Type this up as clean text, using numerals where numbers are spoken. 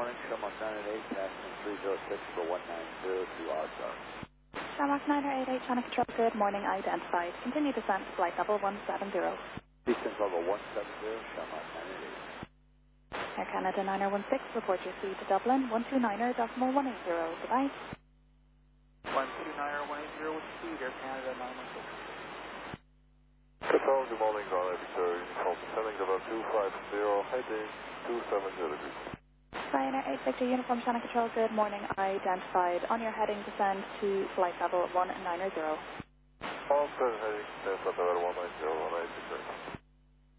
morning, Shamrock 988, passing 306 for 190 to Oscar. Shamrock 988, Channel Control, good morning, identified. Continue descent to flight level 170. Descent level 170, Shamrock 988. Air Canada 9016, report your speed to Dublin, 129er.180, goodbye. 129er 180 with speed, Air Canada 916. Control, good morning, ground officer, Uniform descending level 250, heading 270 degrees. Ryanair 8 Victor, Uniform Channel Control, good morning, identified. On your heading, descend to flight level 190. All set, heading, descent level 190, 180 degrees.